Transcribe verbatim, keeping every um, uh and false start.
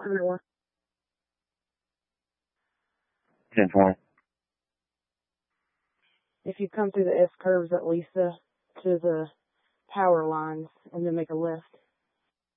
ten twenty. If you come through the S curves at Lisa to the power lines and then make a left.